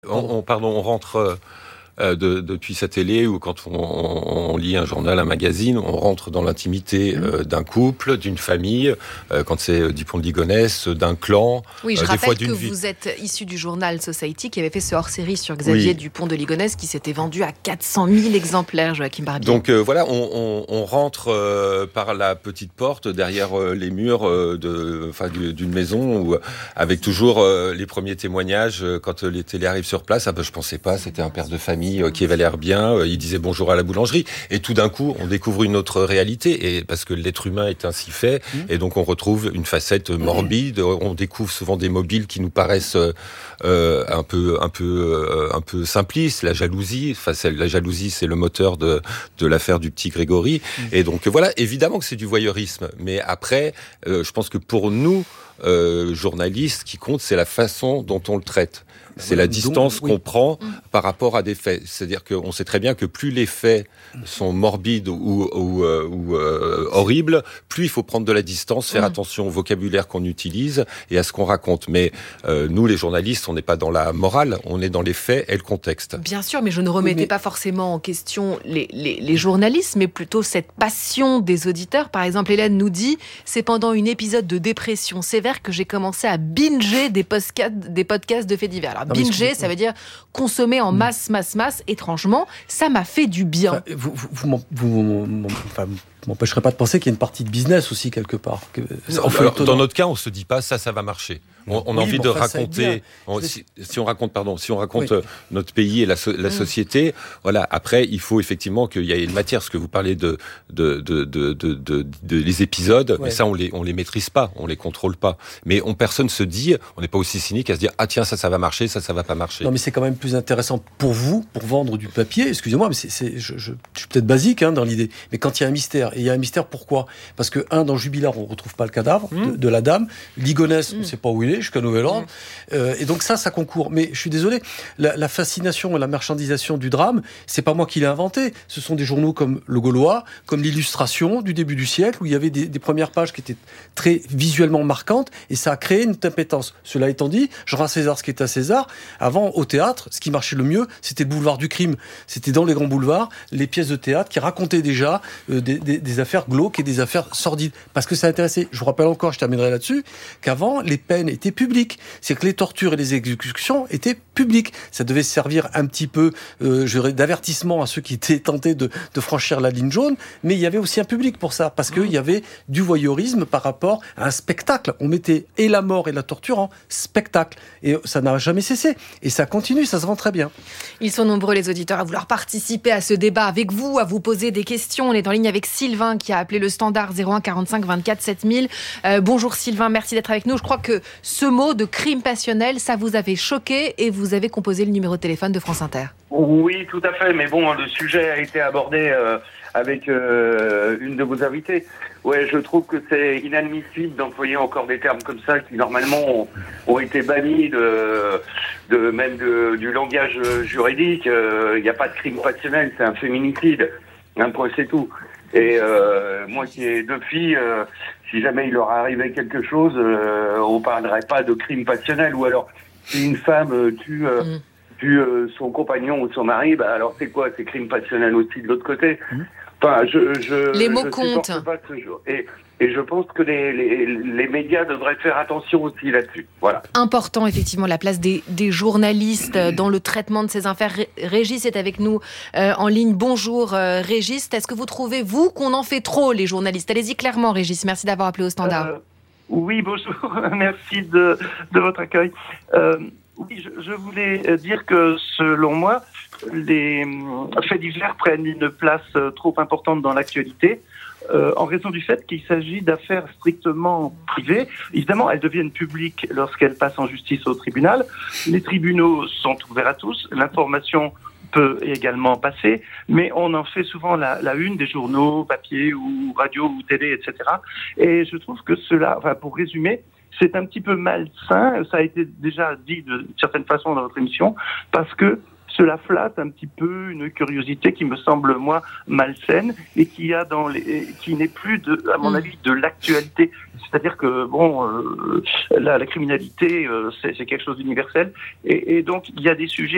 On rentre depuis sa télé, ou quand on lit un journal, un magazine, on rentre dans l'intimité d'un couple, d'une famille, quand c'est Dupont de Ligonnès, d'un clan. Oui, je des rappelle fois que d'une vie. vous êtes issu du journal Society qui avait fait ce hors-série sur Xavier Dupont de Ligonnès qui s'était vendu à 400 000 exemplaires, Joachim Barbier. Donc voilà, on rentre par la petite porte derrière les murs d'une maison, avec toujours les premiers témoignages quand les télés arrivent sur place. Je pensais pas, c'était un père de famille qui avait l'air bien, il disait bonjour à la boulangerie, et tout d'un coup on découvre une autre réalité, et parce que l'être humain est ainsi fait, et donc on retrouve une facette morbide. On découvre souvent des mobiles qui nous paraissent un peu simplistes. La jalousie, c'est le moteur de l'affaire du petit Grégory, et donc voilà, évidemment que c'est du voyeurisme, mais après je pense que pour nous journalistes, qui compte, c'est la façon dont on le traite. C'est la distance qu'on prend par rapport à des faits. C'est-à-dire qu'on sait très bien que plus les faits sont morbides ou horribles, plus il faut prendre de la distance, faire attention au vocabulaire qu'on utilise et à ce qu'on raconte. Mais nous, les journalistes, on n'est pas dans la morale, on est dans les faits et le contexte. Bien sûr, mais je ne remettais pas forcément en question les journalistes, mais plutôt cette passion des auditeurs. Par exemple, Hélène nous dit « C'est pendant une épisode de dépression sévère que j'ai commencé à binger des podcasts de faits divers ». Alors, binger, ça veut dire consommer en masse. Étrangement, ça m'a fait du bien. Vous m'empêcherez pas de penser qu'il y a une partie de business aussi quelque part. Dans notre cas, on se dit pas ça va marcher. On a envie de raconter. Si on raconte notre pays et la société, voilà. Après, il faut effectivement qu'il y ait une matière. Ce que vous parlez de les épisodes, mais ça on les maîtrise pas, on les contrôle pas. Mais personne se dit, on n'est pas aussi cynique à se dire tiens, ça va marcher, ça va pas marcher. Non, mais c'est quand même plus intéressant pour vous, pour vendre du papier. Excusez-moi, mais je suis peut-être basique dans l'idée. Mais quand il y a un mystère, et il y a un mystère pourquoi ? Parce que dans Jubilard, on retrouve pas le cadavre de la dame. Ligonnès, on ne sait pas où il est jusqu'à nouvel ordre. Et donc ça concourt. Mais je suis désolé, la fascination et la marchandisation du drame, c'est pas moi qui l'ai inventé. Ce sont des journaux comme Le Gaulois, comme l'Illustration du début du siècle, où il y avait des premières pages qui étaient très visuellement marquantes, et ça a créé une appétence. Cela étant dit, je rends à César ce qui est à César. Avant, au théâtre, ce qui marchait le mieux, c'était le boulevard du crime. C'était dans les grands boulevards, les pièces de théâtre qui racontaient déjà des affaires glauques et des affaires sordides. Parce que ça intéressait. Je vous rappelle encore, je terminerai là-dessus, qu'avant, les peines étaient publiques. C'est que les tortures et les exécutions étaient publiques. Ça devait servir un petit peu d'avertissement à ceux qui étaient tentés de franchir la ligne jaune, mais il y avait aussi un public pour ça, parce qu'il y avait du voyeurisme par rapport à un spectacle. On mettait et la mort et la torture en spectacle. Et ça n'a jamais cessé. Et ça continue, ça se vend très bien. Ils sont nombreux, les auditeurs, à vouloir participer à ce débat avec vous, à vous poser des questions. On est en ligne avec Sylvain qui a appelé le standard 01 45 24 7000. Bonjour Sylvain, merci d'être avec nous. Je crois que ce mot de crime passionnel, ça vous avait choqué et vous avez composé le numéro de téléphone de France Inter. Oui, tout à fait. Mais bon, le sujet a été abordé avec une de vos invitées. Ouais, je trouve que c'est inadmissible d'employer encore des termes comme ça qui normalement ont été bannis du langage juridique. Il n'y a pas de crime passionnel, c'est un féminicide. Un point, c'est tout. Et moi qui ai 2 filles, si jamais il leur arrivait quelque chose, on parlerait pas de crime passionnel. Ou alors, si une femme tue son compagnon ou son mari, alors c'est quoi ? C'est crime passionnel aussi de l'autre côté. Enfin, les mots comptent. Pas ce jour. Et je pense que les médias devraient faire attention aussi là-dessus. Voilà. Important, effectivement, la place des journalistes dans le traitement de ces affaires. Régis est avec nous en ligne. Bonjour Régis. Est-ce que vous trouvez, vous, qu'on en fait trop, les journalistes ? Allez-y clairement, Régis. Merci d'avoir appelé au standard. Oui, bonjour. Merci de votre accueil. Oui, je voulais dire que, selon moi, les faits divers prennent une place trop importante dans l'actualité, en raison du fait qu'il s'agit d'affaires strictement privées. Évidemment, elles deviennent publiques lorsqu'elles passent en justice au tribunal. Les tribunaux sont ouverts à tous. L'information peut également passer, mais on en fait souvent la une des journaux, papier ou radio ou télé, etc. Et je trouve que cela, pour résumer, c'est un petit peu malsain, ça a été déjà dit de certaine façon dans votre émission, parce que cela flatte un petit peu une curiosité qui me semble, moi, malsaine et qui n'est plus, à mon avis, de l'actualité. C'est-à-dire que, la criminalité, c'est quelque chose d'universel et donc il y a des sujets